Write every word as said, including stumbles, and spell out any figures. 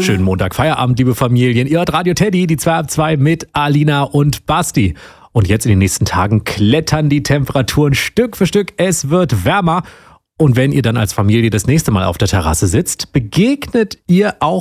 Schönen Montag-Feierabend, liebe Familien. Ihr hört Radio Teddy, die zwei ab zwei mit Alina und Basti. Und jetzt in den nächsten Tagen klettern die Temperaturen Stück für Stück. Es wird wärmer. Und wenn ihr dann als Familie das nächste Mal auf der Terrasse sitzt, begegnet ihr auch